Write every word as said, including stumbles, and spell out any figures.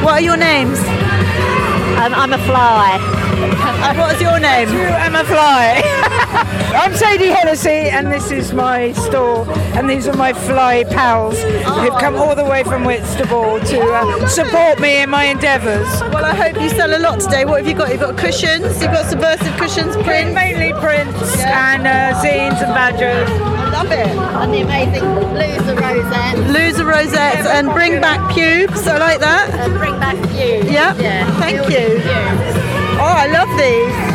What are your names? Um, I'm a fly. And what's your name? I'm a fly. I'm Sadie Hennessy, and this is my store, and these are my fly pals who've come all the way from Whitstable to uh, support me in my endeavours. Well, I hope you sell a lot today. What have you got? You've got cushions, you've got subversive cushions, prints. Mainly prints and uh, zines and badges. I love it. And the amazing loser rosette. Loser rosettes and bring back pubes. I like that. And bring back you. Yeah. Yeah. Thank Building you. pubes. Oh, I love these.